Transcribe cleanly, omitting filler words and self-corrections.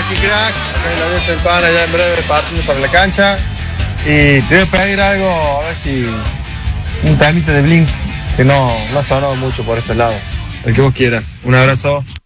aquí, crack. Acá en la Vieja del Pan, allá en breve partiendo para la cancha. Y te voy a pedir algo, a ver si. Un temita de Blink, que no ha sonado mucho por estos lados. El que vos quieras. Un abrazo.